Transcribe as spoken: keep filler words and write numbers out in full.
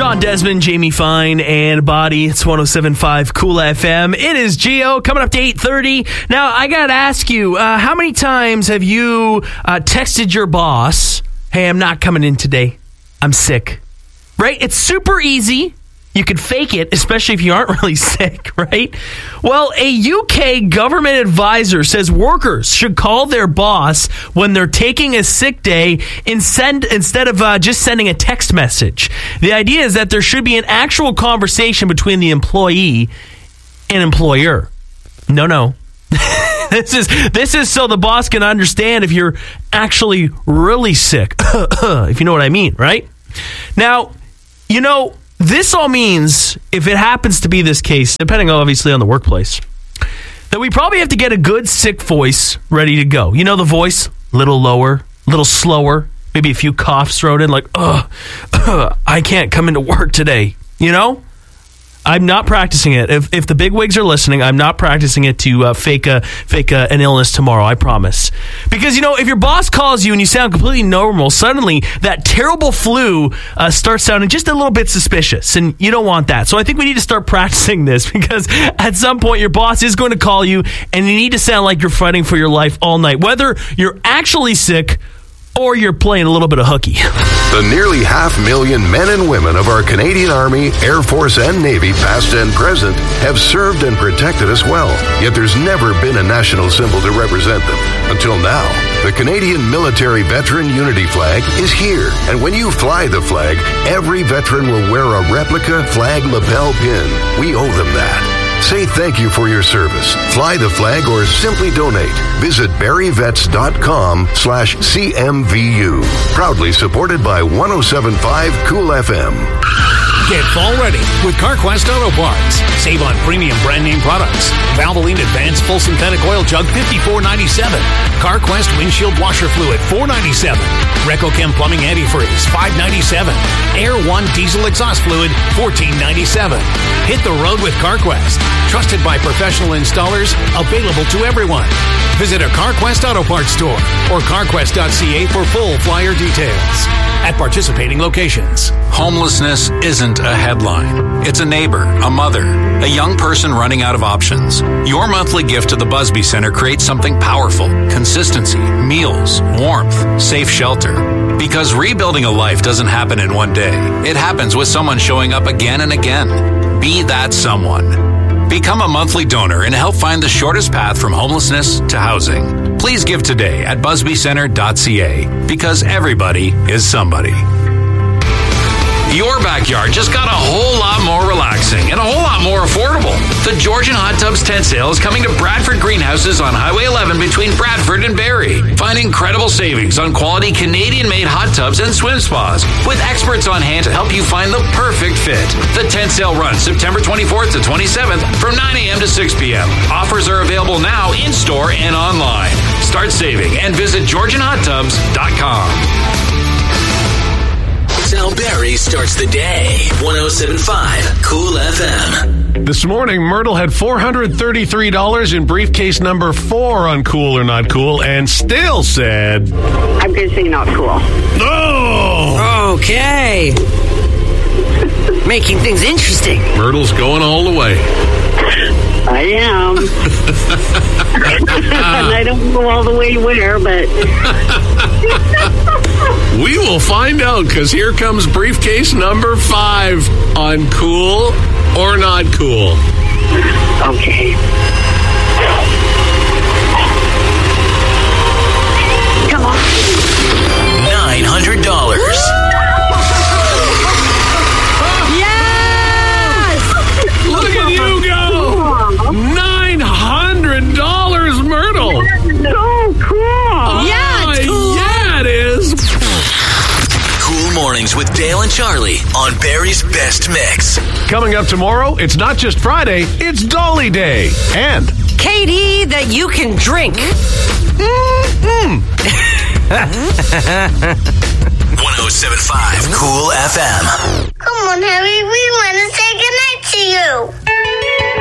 Sean Desmond, Jamie Fine, and Body. It's one oh seven point five Cool F M. It is Geo coming up to eight thirty. Now, I got to ask you, uh, how many times have you uh, texted your boss, hey, I'm not coming in today. I'm sick. Right? It's super easy. You can fake it, especially if you aren't really sick, right? Well, a U K government advisor says workers should call their boss when they're taking a sick day instead, instead of uh, just sending a text message. The idea is that there should be an actual conversation between the employee and employer. No, no. This is this is so the boss can understand if you're actually really sick, if you know what I mean, right? Now, you know, this all means, if it happens to be this case, depending obviously on the workplace, that we probably have to get a good sick voice ready to go. You know the voice? A little lower, a little slower, maybe a few coughs thrown in, like, ugh, ugh, I can't come into work today. You know? I'm not practicing it. If if the bigwigs are listening, I'm not practicing it to uh, fake a fake a, an illness tomorrow. I promise. Because, you know, if your boss calls you and you sound completely normal, suddenly that terrible flu uh, starts sounding just a little bit suspicious, and you don't want that. So I think we need to start practicing this, because at some point your boss is going to call you, and you need to sound like you're fighting for your life all night, whether you're actually sick or you're playing a little bit of hooky. The nearly half million men and women of our Canadian Army, Air Force, and Navy, past and present, have served and protected us well. Yet there's never been a national symbol to represent them. Until now, the Canadian Military Veteran Unity Flag is here. And when you fly the flag, every veteran will wear a replica flag lapel pin. We owe them that. Say thank you for your service. Fly the flag or simply donate. Visit berryvets.com slash CMVU. Proudly supported by one oh seven point five Cool F M. Get fall ready with CarQuest Auto Parts. Save on premium brand name products. Valvoline Advanced Full Synthetic Oil Jug fifty-four ninety-seven. CarQuest Windshield Washer Fluid four ninety-seven. RecoChem Plumbing Antifreeze five ninety-seven. Air One Diesel Exhaust Fluid fourteen ninety-seven. Hit the road with CarQuest. Trusted by professional installers, available to everyone. Visit a CarQuest Auto Parts store or carquest dot c a for full flyer details. At participating locations. Homelessness isn't a headline. It's a neighbor, a mother, a young person running out of options. Your monthly gift to the Busby Center creates something powerful. Consistency, meals, warmth, safe shelter. Because rebuilding a life doesn't happen in one day. It happens with someone showing up again and again. Be that someone. Become a monthly donor and help find the shortest path from homelessness to housing. Please give today at busby center dot c a, because everybody is somebody. Your backyard just got a whole lot more relaxing and a whole lot more affordable. The Georgian Hot Tubs tent sale is coming to Bradford Greenhouses on Highway eleven between Bradford and Barrie. Find incredible savings on quality Canadian-made hot tubs and swim spas with experts on hand to help you find the perfect fit. The tent sale runs September twenty-fourth to twenty-seventh from nine a.m. to six p.m. Offers are available now in-store and online. Start saving and visit georgian hot tubs dot com. Sal Barry starts the day. one oh seven point five Cool F M. This morning, Myrtle had four hundred thirty-three dollars in briefcase number four on Cool or Not Cool, and still said, I'm going to say not cool. No! Okay. Making things interesting. Myrtle's going all the way. I am. And I don't go all the way where, but... We will find out, because here comes briefcase number five on Cool or Not Cool. Okay. Come on. nine hundred dollars. Look at you go! nine hundred dollars, Myrtle! So cool! Oh, Yeah, it's cool. Yeah, it is! Cool Mornings with Dale and Charlie on Barry's Best Mix. Coming up tomorrow, it's not just Friday, it's Dolly Day. And... Katie, that you can drink. Mm-mm. one oh seven point five Cool F M. Come on, Harry. We want to say goodnight to you.